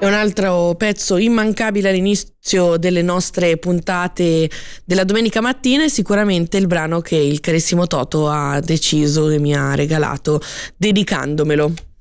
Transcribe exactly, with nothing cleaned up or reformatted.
E un altro pezzo immancabile all'inizio delle nostre puntate della domenica mattina è sicuramente il brano che il carissimo Toto ha deciso e mi ha regalato dedicandomelo.